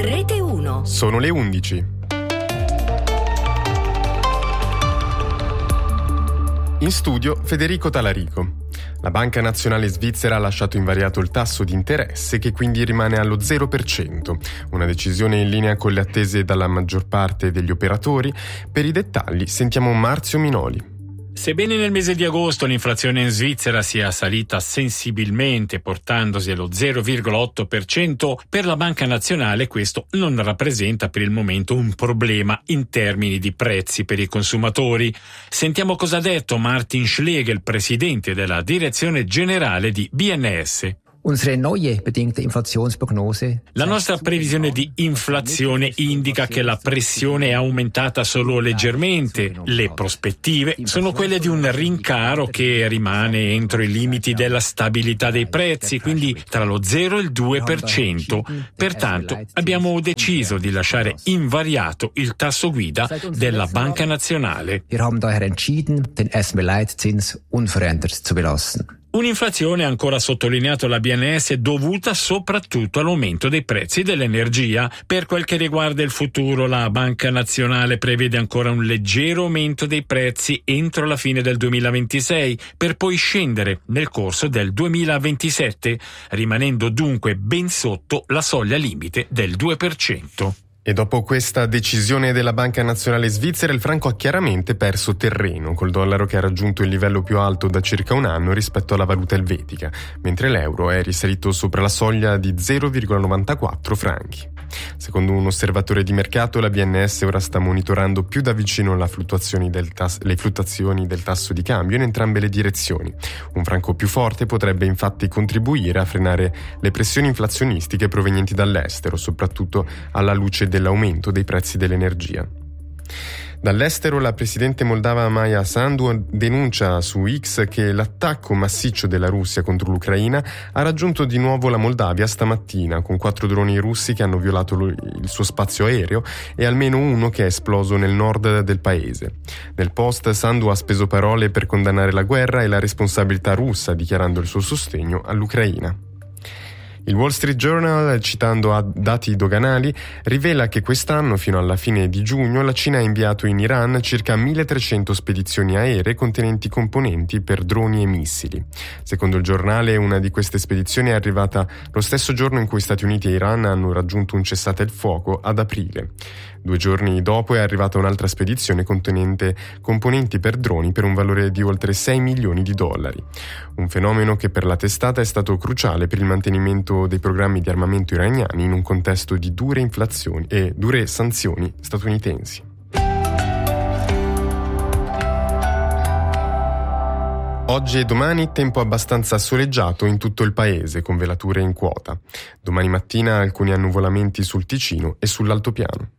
Rete 1. Sono le 11. In studio Federico Talarico. La Banca Nazionale Svizzera ha lasciato invariato il tasso di interesse, che quindi rimane allo 0%, una decisione in linea con le attese dalla maggior parte degli operatori. Per i dettagli sentiamo Marzio Minoli. Sebbene nel mese di agosto l'inflazione in Svizzera sia salita sensibilmente portandosi allo 0,8%, per la Banca Nazionale questo non rappresenta per il momento un problema in termini di prezzi per i consumatori. Sentiamo cosa ha detto Martin Schlegel, presidente della direzione generale di BNS. La nostra previsione di inflazione indica che la pressione è aumentata solo leggermente. Le prospettive sono quelle di un rincaro che rimane entro i limiti della stabilità dei prezzi, quindi tra lo 0 e il 2%. Pertanto abbiamo deciso di lasciare invariato il tasso guida della Banca Nazionale. Un'inflazione, ancora sottolineato la BNS, dovuta soprattutto all'aumento dei prezzi dell'energia. Per quel che riguarda il futuro, la Banca Nazionale prevede ancora un leggero aumento dei prezzi entro la fine del 2026, per poi scendere nel corso del 2027, rimanendo dunque ben sotto la soglia limite del 2%. E dopo questa decisione della Banca Nazionale Svizzera, il franco ha chiaramente perso terreno, col dollaro che ha raggiunto il livello più alto da circa un anno rispetto alla valuta elvetica, mentre l'euro è risalito sopra la soglia di 0,94 franchi. Secondo un osservatore di mercato, la BNS ora sta monitorando più da vicino le fluttuazioni del tasso di cambio in entrambe le direzioni. Un franco più forte potrebbe infatti contribuire a frenare le pressioni inflazionistiche provenienti dall'estero, soprattutto alla luce dell'aumento dei prezzi dell'energia. Dall'estero, la presidente moldava Maia Sandu denuncia su X che l'attacco massiccio della Russia contro l'Ucraina ha raggiunto di nuovo la Moldavia stamattina, con 4 droni russi che hanno violato il suo spazio aereo e almeno uno che è esploso nel nord del paese. Nel post, Sandu ha speso parole per condannare la guerra e la responsabilità russa, dichiarando il suo sostegno all'Ucraina. Il Wall Street Journal, citando dati doganali, rivela che quest'anno, fino alla fine di giugno, la Cina ha inviato in Iran circa 1.300 spedizioni aeree contenenti componenti per droni e missili. Secondo il giornale, una di queste spedizioni è arrivata lo stesso giorno in cui Stati Uniti e Iran hanno raggiunto un cessate il fuoco ad aprile. 2 giorni dopo è arrivata un'altra spedizione contenente componenti per droni per un valore di oltre $6 milioni. Un fenomeno che per la testata è stato cruciale per il mantenimento dei programmi di armamento iraniani in un contesto di dure sanzioni statunitensi. Oggi e domani tempo abbastanza soleggiato in tutto il paese, con velature in quota. Domani mattina alcuni annuvolamenti sul Ticino e sull'altopiano.